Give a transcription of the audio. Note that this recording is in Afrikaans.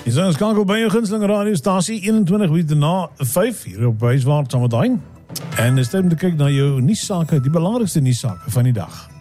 Jy sien skakel by jou gunsteling radiostasie 21 minute na 5 hier op Wyswaard Sametain. En dis tyd om te kyk na jou nuussake, die belangrikste nuussake van die dag.